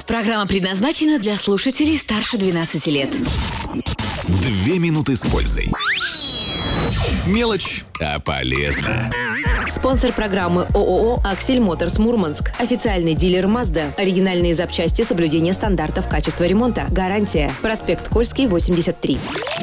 Программа предназначена для слушателей старше 12 лет. 2 минуты с пользой. Мелочь, а полезно. Спонсор программы ООО «Аксель Моторс Мурманск». Официальный дилер Mazda. Оригинальные запчасти, соблюдение стандартов качества ремонта. Гарантия. Проспект Кольский, 83.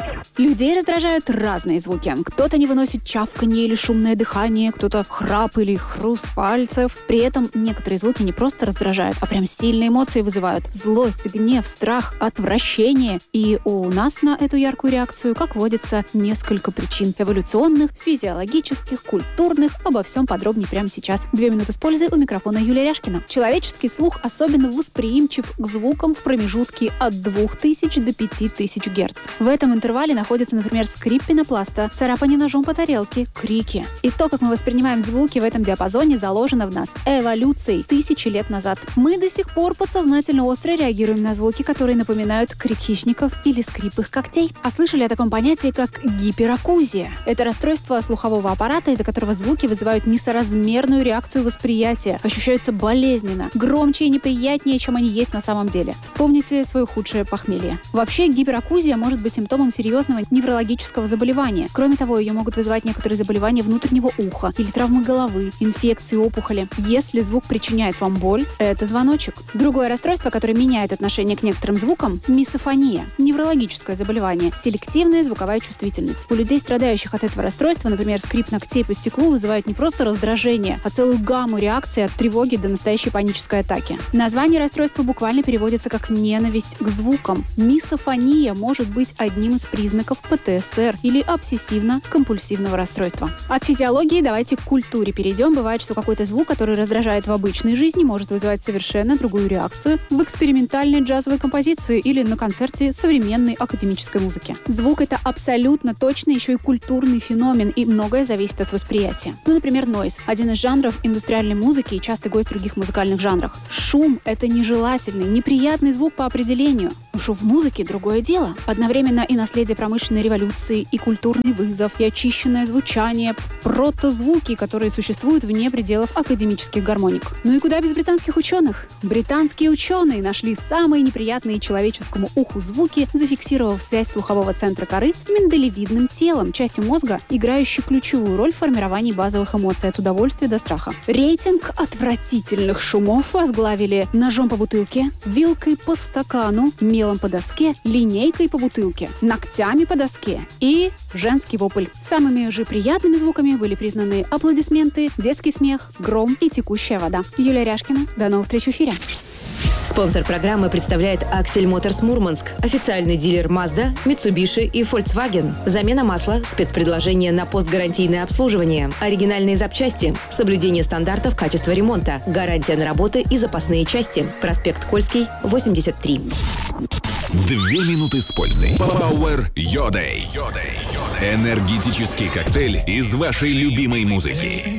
Людей раздражают разные звуки. Кто-то не выносит чавканье или шумное дыхание, кто-то храп или хруст пальцев. При этом некоторые звуки не просто раздражают, а прям сильные эмоции вызывают. Злость, гнев, страх, отвращение. И у нас на эту яркую реакцию, как водится, несколько причин. Эволюционных, физиологических, культурных. Обо всем подробнее прямо сейчас. 2 минуты с пользой. У микрофона Юлия Ряшкина. Человеческий слух особенно восприимчив к звукам в промежутке от 2000 до 5000 Гц. В этом интервале находится, например, скрип пенопласта, царапание ножом по тарелке, крики. И то, как мы воспринимаем звуки в этом диапазоне, заложено в нас эволюцией тысячи лет назад. Мы до сих пор подсознательно остро реагируем на звуки, которые напоминают крик хищников или скрип их когтей. А слышали о таком понятии, как гиперакузия? Это расстройство слухового аппарата, из-за которого звуки вызывают несоразмерную реакцию восприятия, ощущаются болезненно, громче и неприятнее, чем они есть на самом деле. Вспомните свое худшее похмелье. Вообще, гиперакузия может быть симптомом серьезного неврологического заболевания. Кроме того, ее могут вызывать некоторые заболевания внутреннего уха или травмы головы, инфекции, опухоли. Если звук причиняет вам боль, это звоночек. Другое расстройство, которое меняет отношение к некоторым звукам – мисофония. Неврологическое заболевание. Селективная звуковая чувствительность. У людей, страдающих от этого расстройства, например, скрип ногтей по стеклу вызывает не просто раздражение, а целую гамму реакций от тревоги до настоящей панической атаки. Название расстройства буквально переводится как «ненависть к звукам». Мисофония может быть одним из признаков ПТСР или обсессивно-компульсивного расстройства. От физиологии давайте к культуре перейдем. Бывает, что какой-то звук, который раздражает в обычной жизни, может вызывать совершенно другую реакцию в экспериментальной джазовой композиции или на концерте современной академической музыки. Звук — это абсолютно точно еще и культурный феномен, и многое зависит от восприятия. Например, нойз — один из жанров индустриальной музыки и частый гость в других музыкальных жанрах. Шум — это нежелательный, неприятный звук по определению. Но шум в музыке — другое дело. Одновременно и наследие промышленной революции, и культурный вызов, и очищенное звучание, протозвуки, которые существуют вне пределов академических гармоник. Ну и куда без британских ученых? Британские ученые нашли самые неприятные человеческому уху звуки, зафиксировав связь слухового центра коры с миндалевидным телом, частью мозга, играющей ключевую роль в формировании базовых эмоций от удовольствия до страха. Рейтинг отвратительных шумов возглавили ножом по бутылке, вилкой по стакану, мелом по доске, линейкой по бутылке, ногтями по доске и женский вопль. Самыми же приятными звуками были признаны аплодисменты, детский смех, гром и текущая вода. Юлия Ряшкина. До новых встреч в эфире. Спонсор программы представляет «Аксель Моторс Мурманск». Официальный дилер Mazda, Mitsubishi и Volkswagen. Замена масла, спецпредложение на постгарантийное обслуживание, оригинальные запчасти, соблюдение стандартов качества ремонта, гарантия на работы и запасные части. Проспект Кольский, 83. 2 минуты с пользой. Power Your Day. Энергетический коктейль из вашей любимой музыки.